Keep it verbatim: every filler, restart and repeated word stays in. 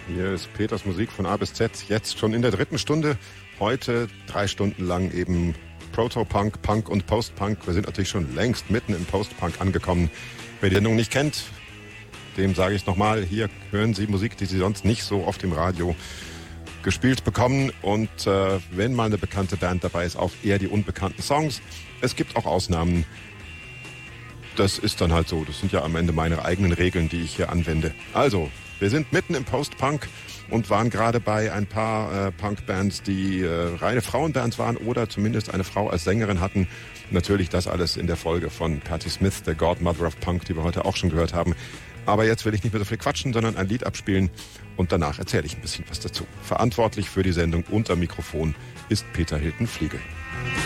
Hier ist Peters Musik von A bis Z, jetzt schon in der dritten Stunde. Heute drei Stunden lang eben Proto-Punk, Punk und Post-Punk. Wir sind natürlich schon längst mitten im Post-Punk angekommen. Wer die Sendung nicht kennt, dem sage ich es nochmal, hier hören Sie Musik, die Sie sonst nicht so oft im Radio gespielt bekommen. Und äh, wenn mal eine bekannte Band dabei ist, auch eher die unbekannten Songs. Es gibt auch Ausnahmen. Das ist dann halt so. Das sind ja am Ende meine eigenen Regeln, die ich hier anwende. Also, wir sind mitten im Post-Punk und waren gerade bei ein paar äh, Punk-Bands, die äh, reine Frauenbands waren oder zumindest eine Frau als Sängerin hatten. Natürlich das alles in der Folge von Patti Smith, der Godmother of Punk, die wir heute auch schon gehört haben. Aber jetzt will ich nicht mehr so viel quatschen, sondern ein Lied abspielen und danach erzähle ich ein bisschen was dazu. Verantwortlich für die Sendung unter Mikrofon ist Peter Hilton-Fliegel.